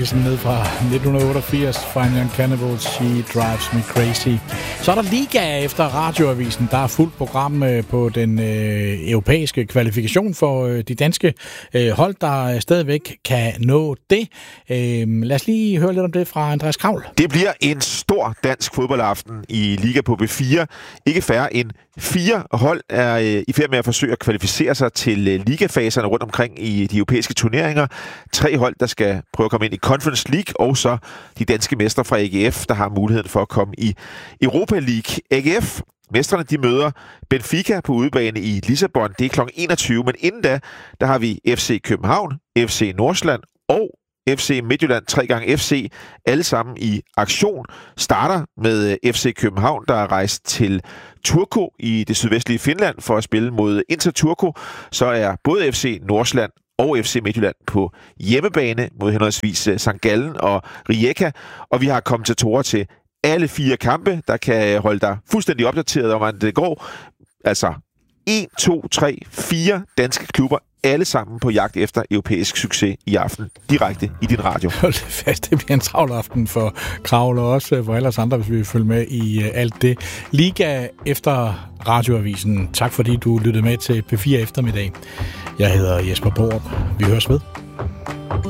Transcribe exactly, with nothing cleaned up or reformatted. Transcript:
Madison ned fra nitten otteogfirs. Fine Young Cannibals, She Drives Me Crazy. Så er der liga efter Radioavisen. Der er fuldt program på den øh, europæiske kvalifikation for øh, de danske øh, hold, der stadigvæk kan nå det. Øh, lad os lige høre lidt om det fra Andreas Kravl. Det bliver en stor dansk fodboldaften i Liga på B fire. Ikke færre end fire hold er øh, i færd med at forsøge at kvalificere sig til øh, ligafaserne rundt omkring i de europæiske turneringer. Tre hold, der skal prøve at komme ind i Conference League, og så de danske mestre fra A G F, der har muligheden for at komme i Europa League. A G F, mestrene, de møder Benfica på udebane i Lissabon. Det er klokken enogtyve, men inden da, der har vi F C København, F C Nordsjælland og F C Midtjylland, tre gange F C, alle sammen i aktion. Starter med F C København, der er rejst til Turku i det sydvestlige Finland for at spille mod Inter Turku. Så er både F C Nordsjælland og F C Midtjylland på hjemmebane mod henholdsvis Sankt Gallen og Rijeka. Og vi har kommentatorer til alle fire kampe, der kan holde dig fuldstændig opdateret om, hvordan det går. Altså en, to, tre, fire danske klubber, alle sammen på jagt efter europæisk succes i aften, direkte i din radio. Hold det fast, det bliver en travl aften for Kravl og også for alle os andre, hvis vi vil følge med i alt det. Liga efter Radioavisen. Tak fordi du lyttede med til P fire eftermiddag. Jeg hedder Jesper Borup. Vi høres ved.